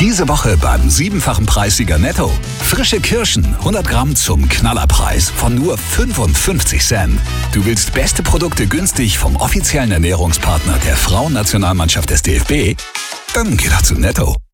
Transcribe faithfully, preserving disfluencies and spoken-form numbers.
Diese Woche beim siebenfachen Preissieger Netto. Frische Kirschen, hundert Gramm zum Knallerpreis von nur fünfundfünfzig Cent. Du willst beste Produkte günstig vom offiziellen Ernährungspartner der Frauennationalmannschaft des D F B? Dann geh doch zu Netto.